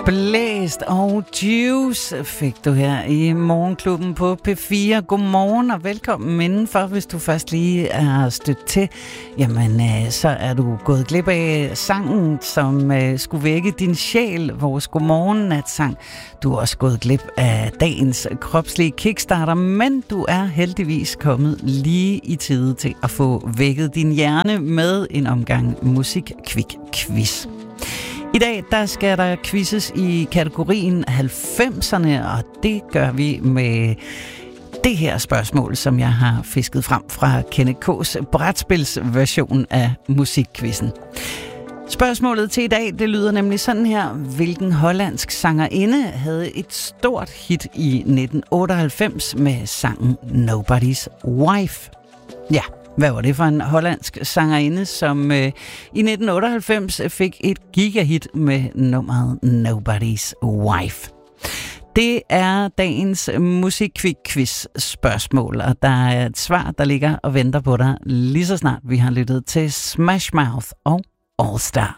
Blæst og Juice fik du her i Morgenklubben på P4. Godmorgen og velkommen indenfor. Hvis du først lige er stødt til, jamen så er du gået glip af sangen, som skulle vække din sjæl, vores godmorgen-natsang. Du er også gået glip af dagens kropslige kickstarter, men du er heldigvis kommet lige i tide til at få vækket din hjerne med en omgang musik-kvik-quiz. I dag der skal der quizzes i kategorien 90'erne, og det gør vi med det her spørgsmål, som jeg har fisket frem fra Kenneth K's brætspilsversion af musikquizzen. Spørgsmålet til i dag, det lyder nemlig sådan her. Hvilken hollandsk sangerinde havde et stort hit i 1998 med sangen Nobody's Wife? Ja. Hvad var det for en hollandsk sangerinde, som i 1998 fik et gigahit med nummeret Nobody's Wife? Det er dagens musikquiz spørgsmål, og der er et svar, der ligger og venter på dig lige så snart vi har lyttet til Smash Mouth og All Star.